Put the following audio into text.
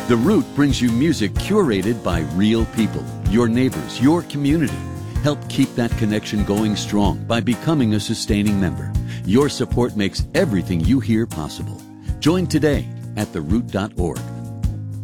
The Root brings you music curated by real people, your neighbors, your community. Help keep that connection going strong by becoming a sustaining member. Your support makes everything you hear possible. Join today at theroot.org